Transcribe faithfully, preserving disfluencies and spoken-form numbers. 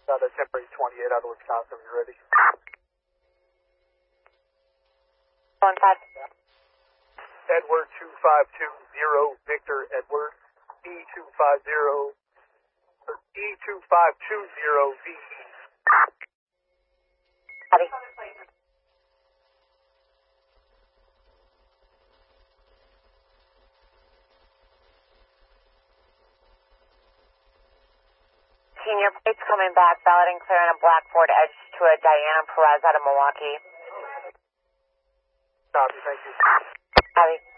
Uh, the temporary twenty-eight out of Wisconsin, you ready? One five. Edward two five two zero, Victor Edward, E two five zero, or E two five two zero V E. Copy. Senior plates coming back, valid and clear on a black Ford Edge to a Diana Perez out of Milwaukee. Copy, thank you. Copy.